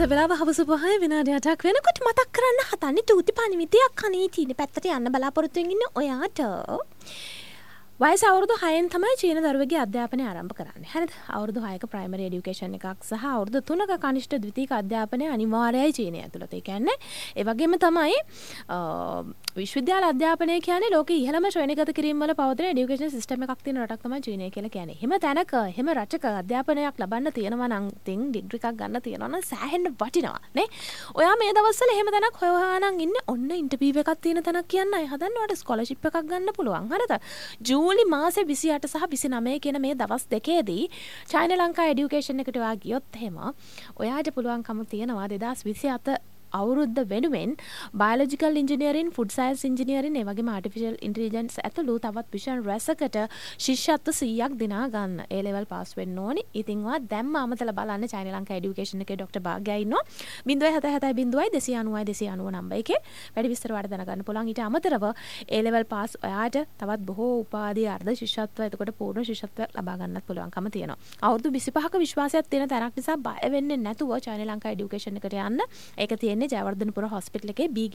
වෙලාව හවස 5 විනාඩි 8ක් වෙනකොට මතක් කරන්න හදන්නේ චූටි පණිවිඩයක් අනේ තියෙන පැත්තට යන්න බලාපොරොත්තු වෙමින් ඉන්න ඔයාට වයස අවුරුදු 6න් තමයි චීන දරුවෙකුගේ අධ්‍යාපනය ආරම්භ කරන්නේ. හරිද? අවුරුදු 6ක ප්‍රයිමරි එඩියුකේෂන් එකක් සහ අවුරුදු 3ක කනිෂ්ඨ ද්විතීක අධ්‍යාපනය අනිවාර්යයි චීනය ඇතුළත. ඒ කියන්නේ ඒ වගේම තමයි විශ්වවිද්‍යාල අධ්‍යාපනය කියන්නේ ලෝකයේ ඉහළම ශ්‍රේණිගත කිරීම වල පවතින එඩියුකේෂන් සිස්ටම් එකක් තියෙන රටක් තමයි චීනය කියලා කියන්නේ. එහෙම තැනක එහෙම රටක අධ්‍යාපනයක් ලබන්න තියෙනවා නම් තින් ඩිග්‍රී එකක් ගන්න තියෙනවා නම් සෑහෙන්න වටිනවා නේ. ඔයා මේ දවස්වල එහෙම තැනක් හොයානම් ඉන්නේ ඔන්න ඉන්ටර්විව් එකක් තියෙන තැනක් කියන්නයි හදන්න ඔයාලට ස්කෝලර්ෂිප් එකක් ගන්න පුළුවන්. හරිද? ජූලි මාසේ 28 සහ 29 කියන මේ දවස් දෙකේදී චයිනා ලංකා එඩියුකේෂන් එකට ඔයා ගියොත් එහෙම ඔයාට පුළුවන්කම තියෙනවා 2027 අවුරුද්ද වෙනුවෙන් biological engineering, food science engineering, ඒ වගේම ආටිෆිෂල් ඉන්ටෙලිජන්ස් ඇතුළු තවත් විෂයන් රැසකට ශිෂ්‍යත්ව 100ක් දිනා ගන්න. A level පාස් වෙන්න ඕනි. ඉතින් ඔයා දැම්ම අමතලා බලන්න චයිනා ලංකා එඩියුකේෂන් එකේ ડોක්ටර් භාග්‍යයා ඉන්නවා. 077 290 290 නම්බර් එකේ වැඩි විස්තර වලට දැනගන්න පුළුවන්. ඊට අමතරව A level පාස් ඔයාට තවත් බොහෝ උපාධි අර්ධ ශිෂ්‍යත්ව එතකොට පූර්ණ ශිෂ්‍යත්වයක් ලබා ගන්නත් පුළුවන්කම තියෙනවා. අවුරුදු 25ක විශ්වාසයක් තියෙන තැනක් නිසා බය වෙන්නේ නැතුව චයිනා ලංකා එඩියුකේෂන් එකට යන්න. ඒක තියෙන්නේ ජයවර්ධනපුර හොස්පිටල් එකේ B